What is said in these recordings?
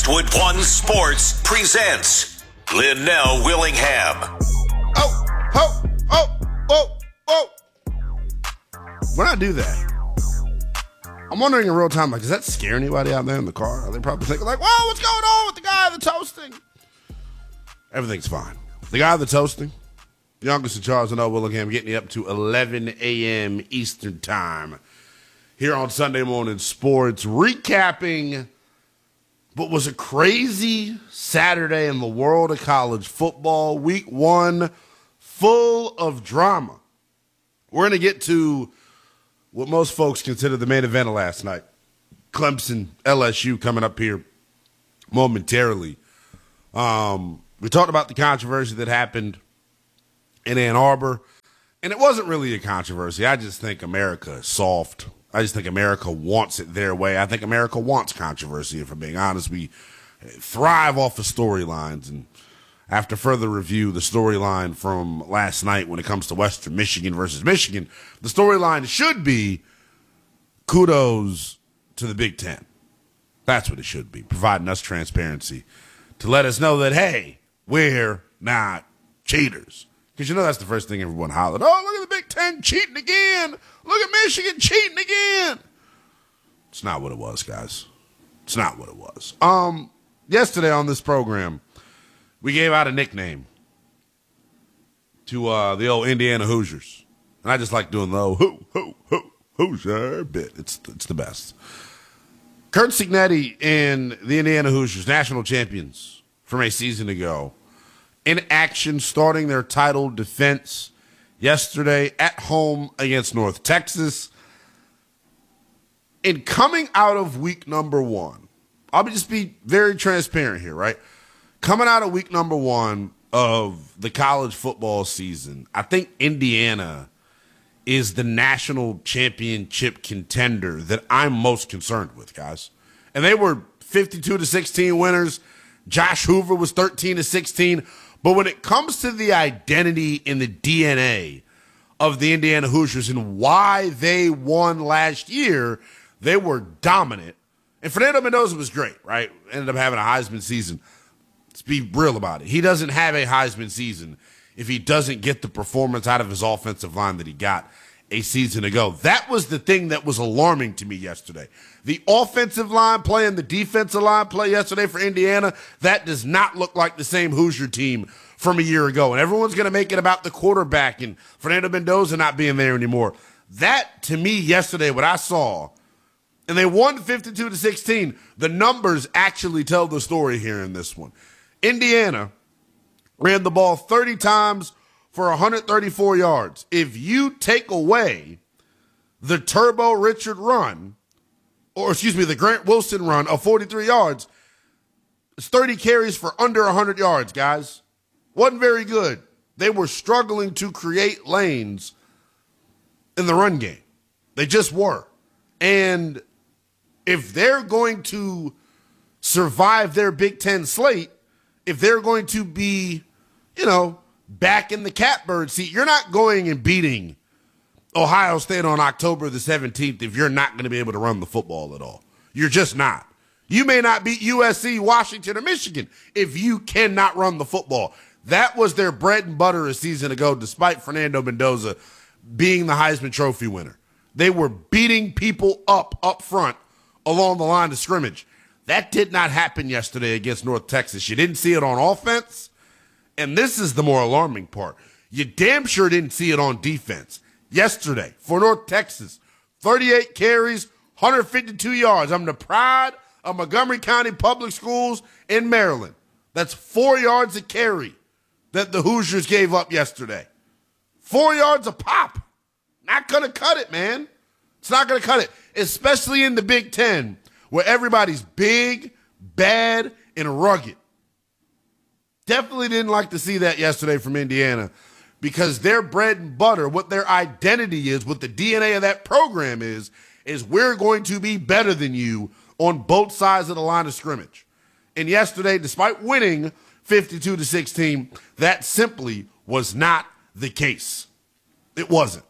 Lakewood One Sports presents Linnell Willingham. When I do that, I'm wondering in real time, like, does that scare anybody out there in the car? Are they probably thinking, like, whoa, what's going on with the guy that's toasting? Everything's fine. The guy that's toasting, youngest in charge, Linnell Willingham, getting you up to 11 a.m. Eastern Time here on Sunday Morning Sports, recapping what was a crazy Saturday in the world of college football. Week 1, full of drama. We're going to get to what most folks consider the main event of last night. Clemson, LSU coming up here momentarily. We talked about the controversy that happened in Ann Arbor, and it wasn't really a controversy. I just think America is soft. I just think America wants it their way. I think America wants controversy, if I'm being honest. We thrive off of storylines, and after further review, the storyline from last night when it comes to Western Michigan versus Michigan, the storyline should be kudos to the Big Ten. That's what it should be, providing us transparency to let us know that, hey, we're not cheaters. Because you know that's the first thing everyone hollered. Oh, look at the Big Ten cheating again. Look at Michigan cheating again. It's not what it was, guys. It's not what it was. Yesterday on this program, we gave out a nickname to the old Indiana Hoosiers. And I just like doing the old Hoosier bit. It's the best. Curt Cignetti and the Indiana Hoosiers, national champions from a season ago, in action starting their title defense yesterday at home against North Texas. And coming out of week number 1, I'll just be very transparent here, right? Coming out of week number 1 of the college football season, I think Indiana is the national championship contender that I'm most concerned with, guys. And they were 52-16 winners. Josh Hoover was 13-16. But when it comes to the identity and the DNA of the Indiana Hoosiers and why they won last year, they were dominant. And Fernando Mendoza was great, right? Ended up having a Heisman season. Let's be real about it. He doesn't have a Heisman season if he doesn't get the performance out of his offensive line that he got a season ago. That was the thing that was alarming to me yesterday. The offensive line play and the defensive line play yesterday for Indiana, that does not look like the same Hoosier team from a year ago. And everyone's going to make it about the quarterback and Fernando Mendoza not being there anymore. That, to me, yesterday, what I saw, and they won 52-16, the numbers actually tell the story here in this one. Indiana ran the ball 30 times for 134 yards. If you take away the Turbo Richard run, the Grant Wilson run of 43 yards, it's 30 carries for under 100 yards, guys. Wasn't very good. They were struggling to create lanes in the run game. They just were. And if they're going to survive their Big Ten slate, if they're going to be, back in the catbird seat, you're not going and beating Ohio State on October the 17th if you're not going to be able to run the football at all. You're just not. You may not beat USC, Washington, or Michigan if you cannot run the football. That was their bread and butter a season ago, despite Fernando Mendoza being the Heisman Trophy winner. They were beating people up front along the line of scrimmage. That did not happen yesterday against North Texas. You didn't see it on offense, and this is the more alarming part. You damn sure didn't see it on defense. Yesterday, for North Texas, 38 carries, 152 yards. I'm the pride of Montgomery County Public Schools in Maryland. That's 4 yards a carry that the Hoosiers gave up yesterday. 4 yards a pop. Not going to cut it, man. It's not going to cut it, especially in the Big Ten, where everybody's big, bad, and rugged. Definitely didn't like to see that yesterday from Indiana, because their bread and butter, what their identity is, what the DNA of that program is we're going to be better than you on both sides of the line of scrimmage. And yesterday, despite winning 52-16, that simply was not the case. It wasn't.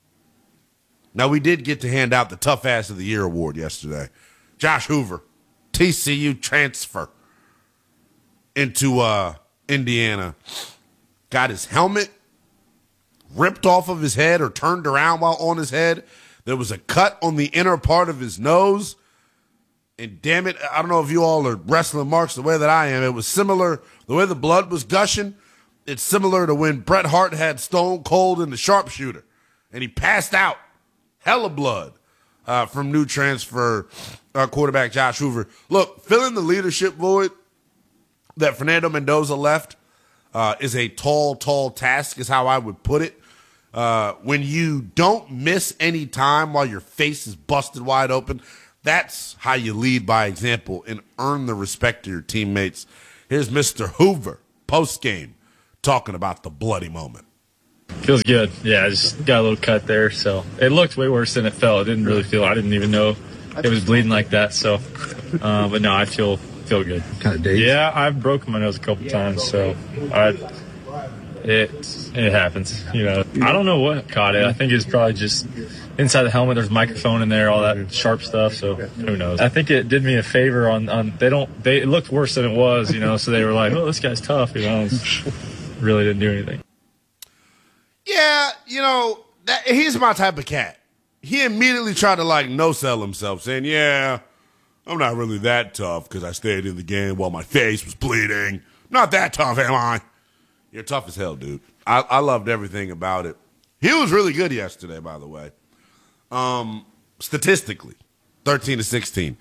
Now, we did get to hand out the Tough Ass of the Year award yesterday. Josh Hoover, TCU transfer into Indiana got his helmet ripped off of his head or turned around while on his head. There was a cut on the inner part of his nose. And damn it, I don't know if you all are wrestling marks the way that I am. It was similar, the way the blood was gushing, it's similar to when Bret Hart had Stone Cold in the sharpshooter. And he passed out. Hella blood from new transfer quarterback Josh Hoover. Look, filling the leadership void that Fernando Mendoza left is a tall task, is how I would put it. When you don't miss any time while your face is busted wide open, that's how you lead by example and earn the respect of your teammates. Here's Mr. Hoover, post-game, talking about the bloody moment. Feels good. Yeah, I just got a little cut there, so it looked way worse than it felt. It didn't really feel. I didn't even know it was bleeding like that. So, but no, I feel good. Kind of dazed. Yeah, I've broken my nose a couple times, so it happens. You know, I don't know what caught it. I think it's probably just inside the helmet. There's a microphone in there, all that sharp stuff. So who knows? I think it did me a favor on it looked worse than it was. You know, so they were like, oh, this guy's tough. You know, really didn't do anything. Yeah, you know, he's my type of cat. He immediately tried to, no-sell himself, saying, yeah, I'm not really that tough because I stayed in the game while my face was bleeding. Not that tough, am I? You're tough as hell, dude. I loved everything about it. He was really good yesterday, by the way. Statistically, 13-16.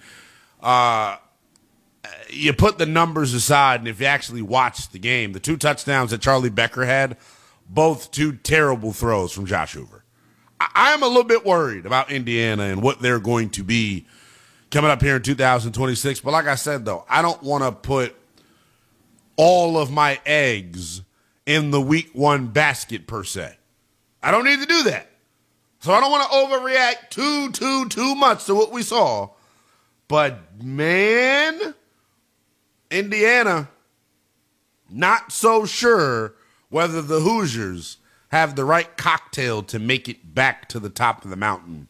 You put the numbers aside, and if you actually watch the game, the 2 touchdowns that Charlie Becker had, both 2 terrible throws from Josh Hoover. I am a little bit worried about Indiana and what they're going to be coming up here in 2026. But like I said, though, I don't want to put all of my eggs in the week 1 basket, per se. I don't need to do that. So I don't want to overreact too much to what we saw. But, man, Indiana, not so sure whether the Hoosiers have the right cocktail to make it back to the top of the mountain.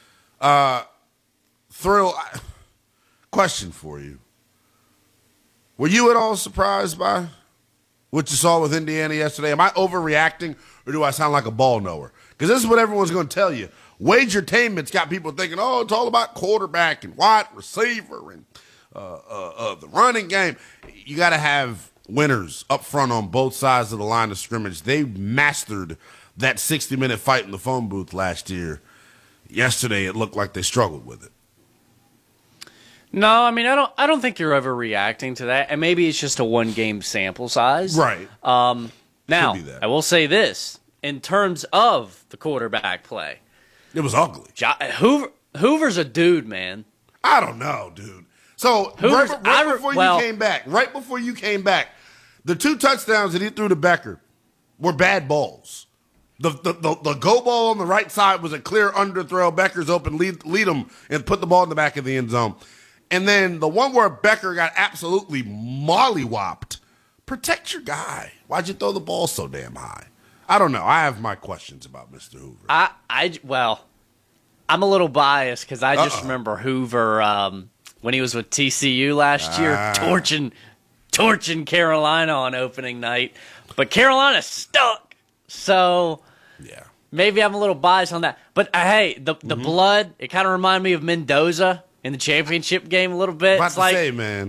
Thrill, question for you. Were you at all surprised by what you saw with Indiana yesterday? Am I overreacting, or do I sound like a ball knower? Because this is what everyone's going to tell you. Wagertainment's got people thinking, oh, it's all about quarterback and wide receiver and the running game. You got to have winners up front on both sides of the line of scrimmage. They mastered that 60-minute fight in the phone booth last year. Yesterday, it looked like they struggled with it. No, I mean, I don't think you're overreacting to that, and maybe it's just a 1-game sample size. Right. Now, I will say this in terms of the quarterback play. It was ugly. Hoover's a dude, man. I don't know, dude. So right before you came back, the 2 touchdowns that he threw to Becker were bad balls. The go ball on the right side was a clear underthrow. Becker's open, lead him, and put the ball in the back of the end zone. And then the one where Becker got absolutely mollywopped. Protect your guy. Why'd you throw the ball so damn high? I don't know. I have my questions about Mr. Hoover. Well, I'm a little biased because I just remember Hoover when he was with TCU last year, torching Carolina on opening night. But Carolina stuck. So yeah, maybe I'm a little biased on that. But hey, the blood, it kind of reminded me of Mendoza in the championship game a little bit. About to say, man.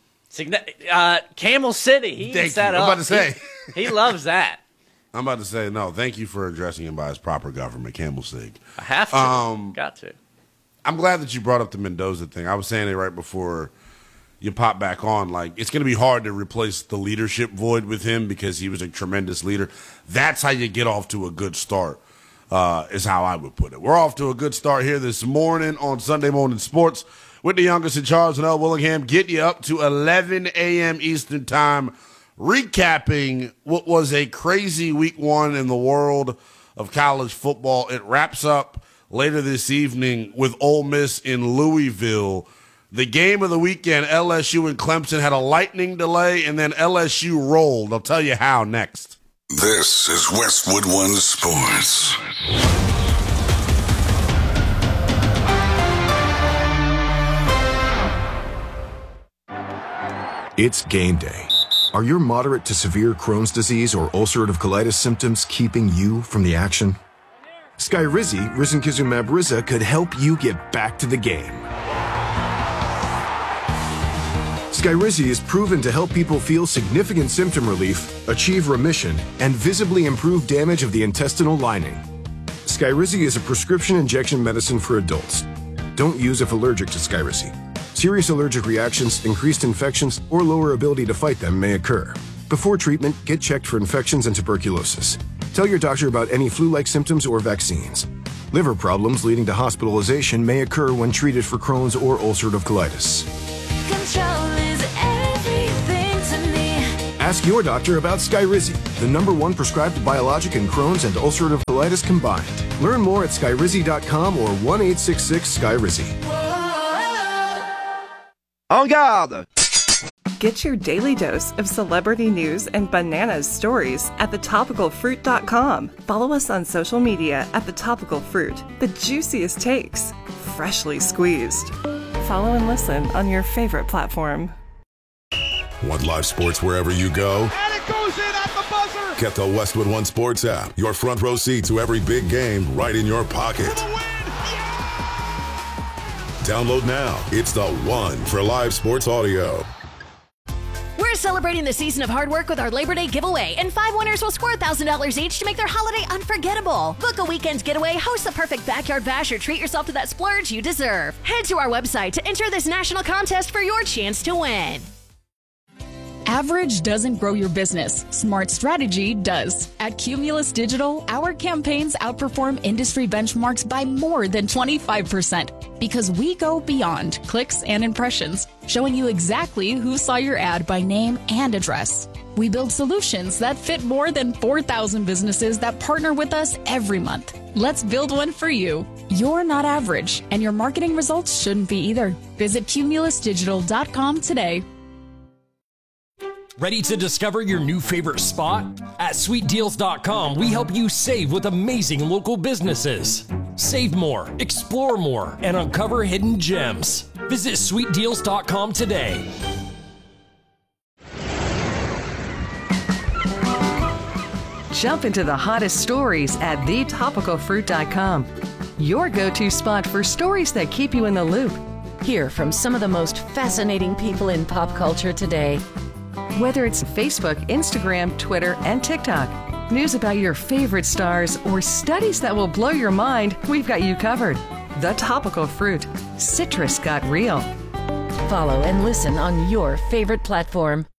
Camel City, he eats that up. I'm about to say. He loves that. I'm about to say, no, thank you for addressing him by his proper government, Camel Sig. I have to. Got to. I'm glad that you brought up the Mendoza thing. I was saying it right before you pop back on. Like, it's going to be hard to replace the leadership void with him because he was a tremendous leader. That's how you get off to a good start, is how I would put it. We're off to a good start here this morning on Sunday Morning Sports with the youngest in charge, Linnell Willingham, getting you up to 11 a.m. Eastern Time, recapping what was a crazy week 1 in the world of college football. It wraps up later this evening with Ole Miss in Louisville. The game of the weekend, LSU and Clemson, had a lightning delay, and then LSU rolled. I'll tell you how next. This is Westwood One Sports. It's game day. Are your moderate to severe Crohn's disease or ulcerative colitis symptoms keeping you from the action? Skyrizi, risankizumab Riza, could help you get back to the game. Skyrizi is proven to help people feel significant symptom relief, achieve remission, and visibly improve damage of the intestinal lining. Skyrizi is a prescription injection medicine for adults. Don't use if allergic to Skyrizi. Serious allergic reactions, increased infections, or lower ability to fight them may occur. Before treatment, get checked for infections and tuberculosis. Tell your doctor about any flu-like symptoms or vaccines. Liver problems leading to hospitalization may occur when treated for Crohn's or ulcerative colitis. Control is everything to me. Ask your doctor about Skyrizi, the #1 prescribed biologic in Crohn's and ulcerative colitis combined. Learn more at skyrizi.com or 1-866-SKYRIZI. En garde! Get your daily dose of celebrity news and bananas stories at thetopicalfruit.com. Follow us on social media at The Topical Fruit. The juiciest takes, freshly squeezed. Follow and listen on your favorite platform. Want live sports wherever you go? And it goes in at the buzzer! Get the Westwood One Sports app. Your front row seat to every big game right in your pocket. For the win! Download now. It's the one for live sports audio. We're celebrating the season of hard work with our Labor Day giveaway, and 5 winners will score $1,000 each to make their holiday unforgettable. Book a weekend getaway, host the perfect backyard bash, or treat yourself to that splurge you deserve. Head to our website to enter this national contest for your chance to win. Average doesn't grow your business. Smart strategy does. At Cumulus Digital, our campaigns outperform industry benchmarks by more than 25% because we go beyond clicks and impressions, showing you exactly who saw your ad by name and address. We build solutions that fit more than 4,000 businesses that partner with us every month. Let's build one for you. You're not average, and your marketing results shouldn't be either. Visit cumulusdigital.com today. Ready to discover your new favorite spot? At sweetdeals.com, we help you save with amazing local businesses. Save more, explore more, and uncover hidden gems. Visit sweetdeals.com today. Jump into the hottest stories at thetopicalfruit.com. Your go-to spot for stories that keep you in the loop. Hear from some of the most fascinating people in pop culture today. Whether it's Facebook, Instagram, Twitter, and TikTok, news about your favorite stars, or studies that will blow your mind, we've got you covered. The Topical Fruit. Citrus got real. Follow and listen on your favorite platform.